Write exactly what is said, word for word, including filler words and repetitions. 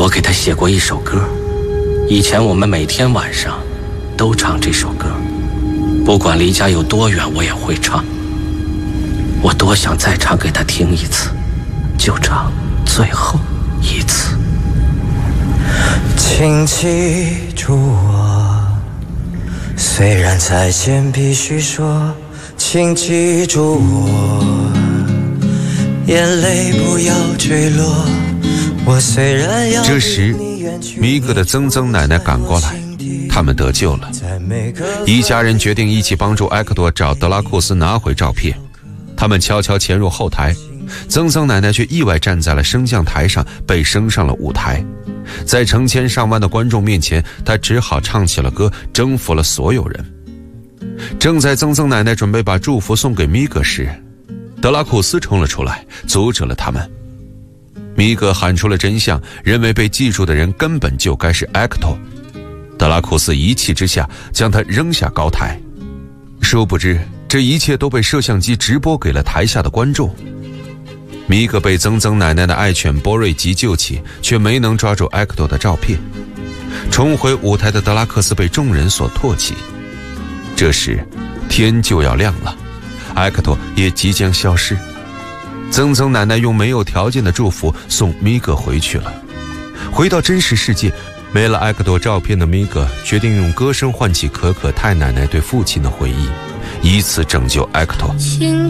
我给他写过一首歌，以前我们每天晚上都唱这首歌，不管离家有多远我也会唱。我多想再唱给他听一次，就唱最后一次。 请记住我，虽然再见必须说，请记住我，眼泪不要坠落。我虽然要这时米格的曾曾奶奶赶过来，他们得救了。一家人决定一起帮助埃克多找德拉库斯拿回照片。他们悄悄潜入后台，曾曾奶奶却意外站在了升降台上，被升上了舞台。在成千上万的观众面前，她只好唱起了歌，征服了所有人。正在曾曾奶奶准备把祝福送给米格时，德拉库斯冲了出来，阻止了他们。米格喊出了真相，认为被记住的人根本就该是埃克托。德拉库斯一气之下将他扔下高台，殊不知这一切都被摄像机直播给了台下的观众。米格被曾曾奶奶的爱犬波瑞急救起，却没能抓住埃克托的照片。重回舞台的德拉克斯被众人所唾弃。这时天就要亮了，埃克托也即将消失。曾曾奶奶用没有条件的祝福送米格回去了。回到真实世界，没了埃克多照片的米格决定用歌声唤起可可太奶奶对父亲的回忆，以此拯救埃克多。